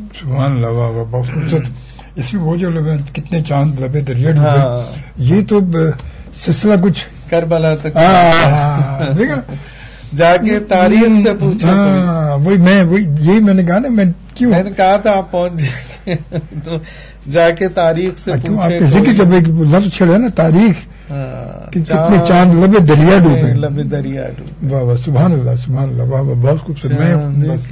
सुभान अल्लाह, वाह वाह, बहुत खूबसूरत। इसमें वो जो कितने चांद लबे दरिया डूबे, ये तो सिलसिला कुछ करबला तक देखा, जाके तारीख से पूछा। वही यही मैंने कहा ना, मैं क्यों मैंने कहा था आप पहुंच जाएंगे तो जाके तारीख से पूछे। जिक्र जब एक लफ्ज छेड़ा ना तारीख, कितने चांद लबे दरिया डूबे, लबे दरिया डूबे। वाह वाह, सुभान अल्लाह, सुभान अल्लाह, वाह वाह, बहुत खूबसूरत। मैं